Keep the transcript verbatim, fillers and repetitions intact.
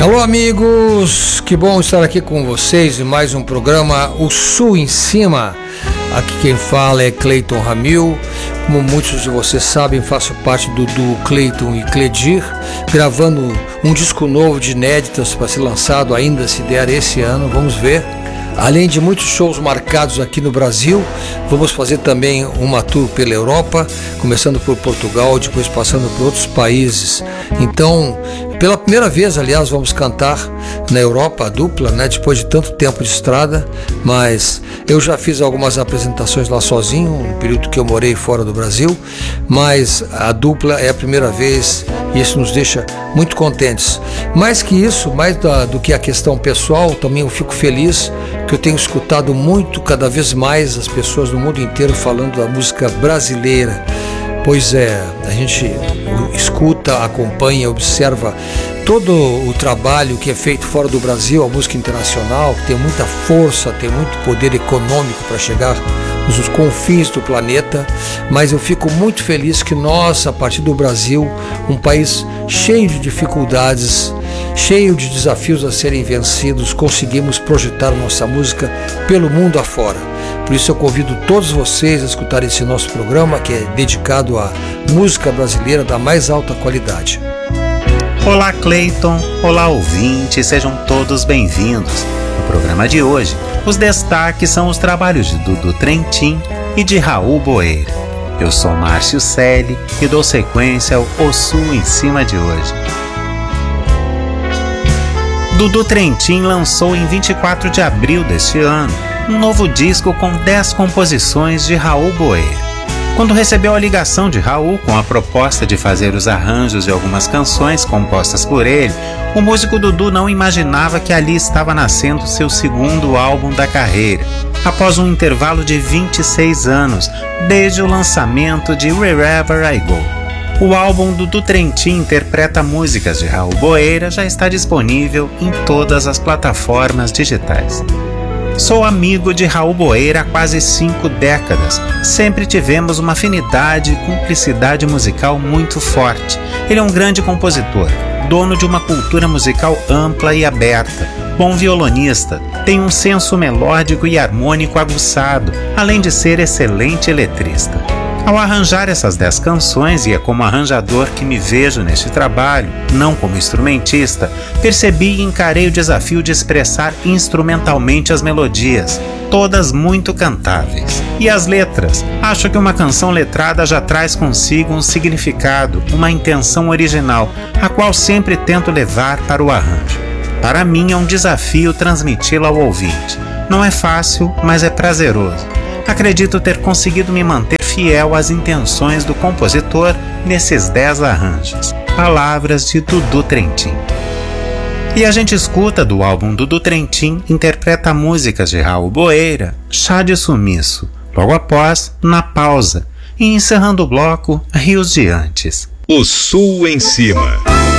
Alô amigos, que bom estar aqui com vocês em mais um programa O Sul em Cima. Aqui quem fala é Cleiton Ramil. Como muitos de vocês sabem, faço parte do duo Cleiton e Cledir, gravando um disco novo de inéditas para ser lançado ainda, se der, esse ano, vamos ver. Além de muitos shows marcados aqui no Brasil, vamos fazer também uma tour pela Europa, começando por Portugal, depois passando por outros países. Então, pela primeira vez, aliás, vamos cantar na Europa, a dupla, né, depois de tanto tempo de estrada, mas eu já fiz algumas apresentações lá sozinho, no período que eu morei fora do Brasil, mas a dupla é a primeira vez e isso nos deixa muito contentes. Mais que isso, mais da, do que a questão pessoal, também eu fico feliz que eu tenho escutado muito, cada vez mais, as pessoas do mundo inteiro falando da música brasileira. Pois é, a gente escuta, acompanha, observa todo o trabalho que é feito fora do Brasil, a música internacional, que tem muita força, tem muito poder econômico para chegar nos confins do planeta, mas eu fico muito feliz que nós, a partir do Brasil, um país cheio de dificuldades, cheio de desafios a serem vencidos, conseguimos projetar nossa música pelo mundo afora. Por isso eu convido todos vocês a escutar esse nosso programa, que é dedicado à música brasileira da mais alta qualidade. Olá Cleiton, olá ouvintes, sejam todos bem-vindos. No programa de hoje, os destaques são os trabalhos de Dudu Trentin e de Raul Boeira. Eu sou Márcio Selle e dou sequência ao O Sul em Cima de hoje. Dudu Trentin lançou em vinte e quatro de abril deste ano um novo disco com dez composições de Raul Boeira. Quando recebeu a ligação de Raul com a proposta de fazer os arranjos de algumas canções compostas por ele, o músico Dudu não imaginava que ali estava nascendo seu segundo álbum da carreira, após um intervalo de vinte e seis anos, desde o lançamento de Wherever I Go. O álbum Dudu Trentin interpreta músicas de Raul Boeira já está disponível em todas as plataformas digitais. Sou amigo de Raul Boeira há quase cinco décadas. Sempre tivemos uma afinidade e cumplicidade musical muito forte. Ele é um grande compositor, dono de uma cultura musical ampla e aberta, bom violonista, tem um senso melódico e harmônico aguçado, além de ser excelente letrista. Ao arranjar essas dez canções, e é como arranjador que me vejo neste trabalho, não como instrumentista, percebi e encarei o desafio de expressar instrumentalmente as melodias, todas muito cantáveis. E as letras? Acho que uma canção letrada já traz consigo um significado, uma intenção original, a qual sempre tento levar para o arranjo. Para mim é um desafio transmiti-la ao ouvinte. Não é fácil, mas é prazeroso. Acredito ter conseguido me manter fiel às intenções do compositor nesses dez arranjos. Palavras de Dudu Trentin. E a gente escuta do álbum Dudu Trentin interpreta músicas de Raul Boeira, Chá de Sumiço, logo após Na Pausa, e encerrando o bloco Rios de Antes. O Sul em Cima.